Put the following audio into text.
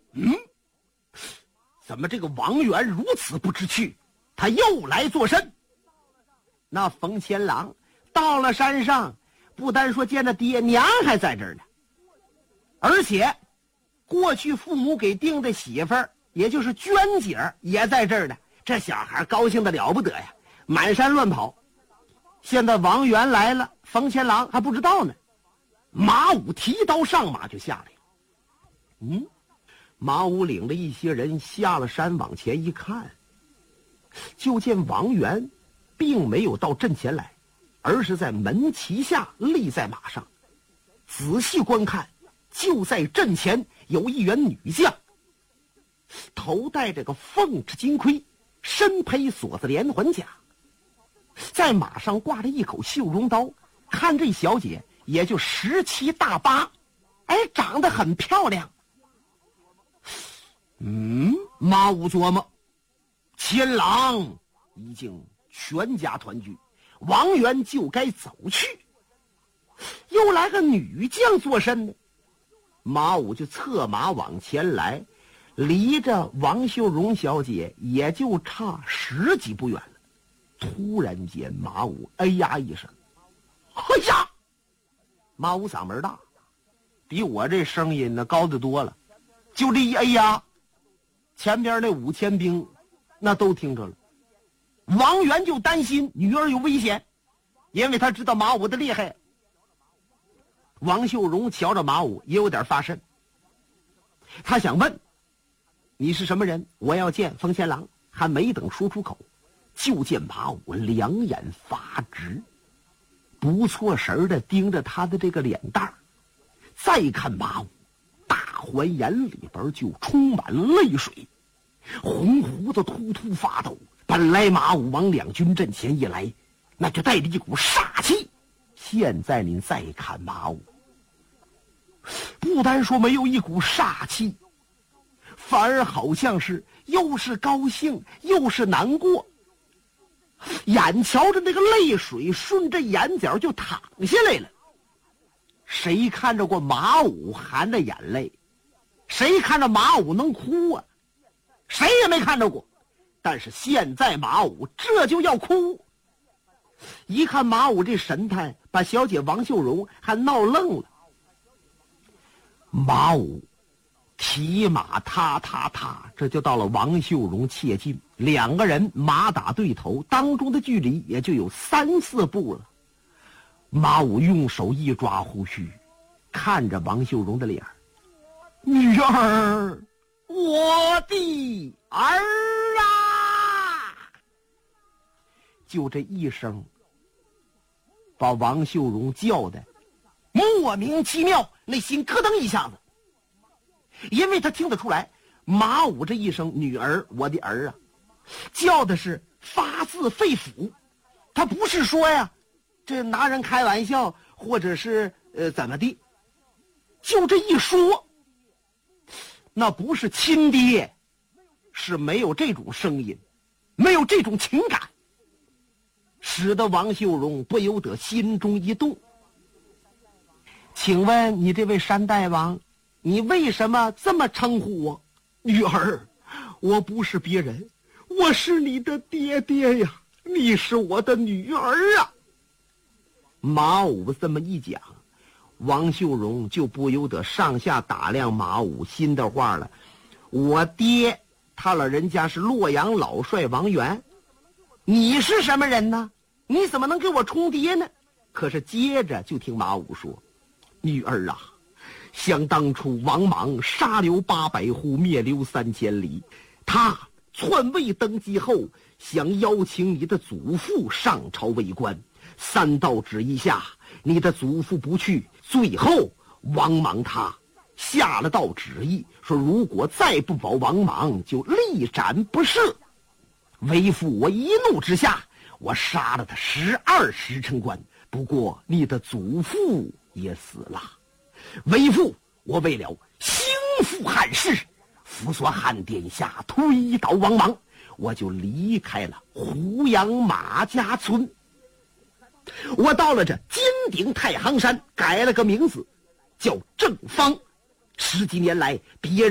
怎么这个王元如此不知趣，他又来作甚？那冯乾郎到了山上，不单说见着爹娘还在这儿呢，而且过去父母给定的媳妇儿，也就是娟姐也在这儿呢。这小孩高兴的了不得呀，满山乱跑。现在王元来了，冯乾郎还不知道呢。马武提刀上马就下来了。马武领着一些人下了山，往前一看，就见王元并没有到阵前来，而是在门旗下立在马上。仔细观看，就在阵前有一员女将，头戴着个凤翅金盔，身披锁子连环甲，在马上挂着一口绣绒刀。看这小姐也就17、18，长得很漂亮。马武琢磨，乾郎已经全家团聚，王元就该走去，又来个女将作甚呢？马武就策马往前来，离着王秀荣小姐也就差10几步远了。突然间，马武哎呀一声，哎呀！马武嗓门大，比我这声音呢高得多了。就这一哎呀，前边那5000兵那都听着了。王元就担心女儿有危险，因为他知道马武的厉害。王秀荣瞧着马武也有点发瘆，他想问你是什么人，我要见冯乾郎。还没等说出口，就见马武两眼发直，不错神的盯着他的这个脸蛋儿。再看马武大环眼里边就充满泪水，红胡子突突发抖。本来马武往两军阵前一来，那就带着一股煞气。现在您再看马武，不单说没有一股煞气，反而好像是又是高兴又是难过。眼瞧着那个泪水顺着眼角就淌下来了。谁看着过马武含着眼泪？谁看着马武能哭啊？谁也没看着过。但是现在马武这就要哭。一看马武这神态，把小姐王秀荣还闹愣了。马武骑马踏，这就到了王秀荣切近，两个人马打对头，当中的距离也就有3、4步了。马武用手一抓胡须，看着王秀荣的脸，女儿，我的儿啊！就这一声，把王秀荣叫的莫名其妙，内心咯噔一下子。因为他听得出来，马武这一声女儿，我的儿啊，叫的是发自肺腑。他不是说呀这拿人开玩笑，或者是怎么的，就这一说，那不是亲爹，是没有这种声音，没有这种情感，使得王秀荣不由得心中一动。请问你这位山大王，你为什么这么称呼我？女儿，我不是别人，我是你的爹爹呀，你是我的女儿啊。马武这么一讲，王秀荣就不由得上下打量马武心的话了。我爹他老人家是洛阳老帅王元，你是什么人呢？你怎么能给我充爹呢？可是接着就听马武说，女儿啊，想当初王莽杀刘800户，灭刘3000里，他篡位登基后，想邀请你的祖父上朝为官，3道旨意下，你的祖父不去，最后王莽他下了道旨意，说如果再不保王莽，就力斩不赦。为父我一怒之下，我杀了他12时辰官，不过你的祖父也死了。为父我为了兴复汉室，辅佐汉殿下，推倒王莽，我就离开了胡杨马家村。我到了这金顶太行山，改了个名字，叫正方。10几年来，别人